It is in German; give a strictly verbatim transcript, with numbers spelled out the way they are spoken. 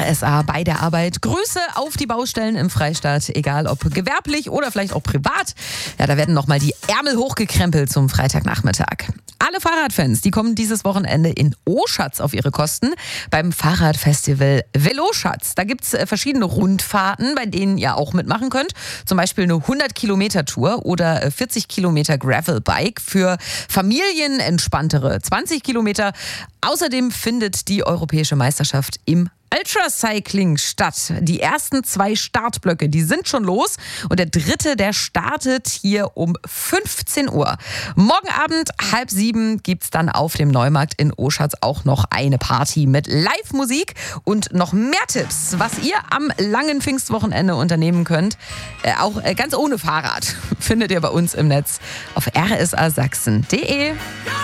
R S A bei der Arbeit. Grüße auf die Baustellen im Freistaat, egal ob gewerblich oder vielleicht auch privat. Ja, da werden nochmal die Ärmel hochgekrempelt zum Freitagnachmittag. Alle Fahrradfans, die kommen dieses Wochenende in Oschatz auf ihre Kosten beim Fahrradfestival Veloschatz. Da gibt's verschiedene Rundfahrten, bei denen ihr auch mitmachen könnt. Zum Beispiel eine hundert Kilometer Tour oder vierzig Kilometer Gravelbike für Familien, entspanntere zwanzig Kilometer. Außerdem findet die Europäische Meisterschaft im Ultracycling statt. Die ersten zwei Startblöcke, die sind schon los und der dritte, der startet hier um fünfzehn Uhr. Morgen Abend halb sieben gibt's dann auf dem Neumarkt in Oschatz auch noch eine Party mit Live-Musik und noch mehr Tipps, was ihr am langen Pfingstwochenende unternehmen könnt, äh, auch äh, ganz ohne Fahrrad, findet ihr bei uns im Netz auf r s a sachsen punkt d e.